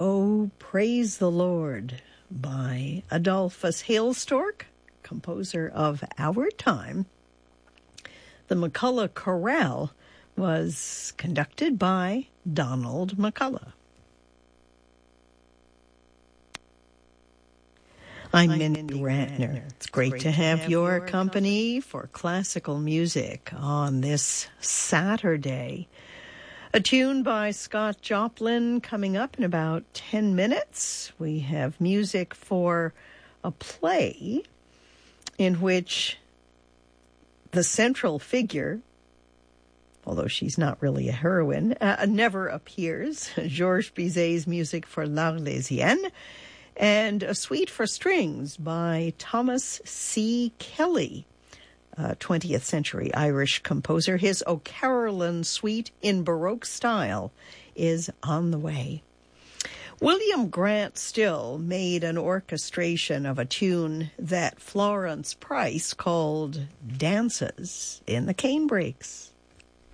Oh, Praise the Lord by Adolphus Hailstork, composer of our time. The McCullough Chorale was conducted by Donald McCullough. I'm Mindy Ratner. It's great to have your company for classical music on this Saturday. A tune by Scott Joplin coming up in about 10 minutes. We have music for a play in which the central figure, although she's not really a heroine, never appears. Georges Bizet's music for L'Arlésienne, and a suite for strings by Thomas C. Kelly, 20th century Irish composer. His O'Carolan suite in Baroque style is on the way. William Grant Still made an orchestration of a tune that Florence Price called Dances in the Cane Breaks.